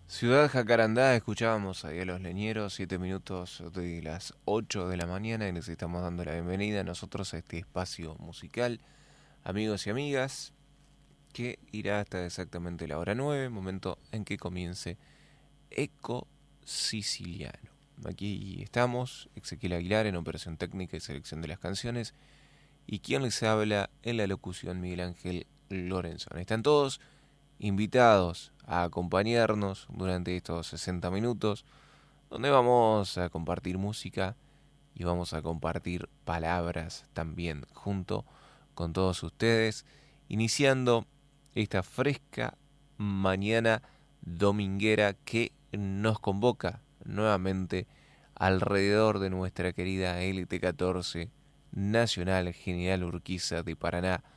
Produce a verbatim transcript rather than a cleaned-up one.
Ciudad Jacarandá, escuchábamos ahí a los leñeros, siete minutos de las ocho de la mañana y les estamos dando la bienvenida a nosotros a este espacio musical, amigos y amigas, que irá hasta exactamente la hora nueve, momento en que comience Eco Siciliano. Aquí estamos, Ezequiel Aguilar en operación técnica y selección de las canciones, y quien les habla en la locución Miguel Ángel Lorenzón. Están todos invitados a acompañarnos durante estos sesenta minutos, donde vamos a compartir música y vamos a compartir palabras también junto con todos ustedes, iniciando esta fresca mañana dominguera que nos convoca nuevamente alrededor de nuestra querida L T catorce Nacional General Urquiza de Paraná,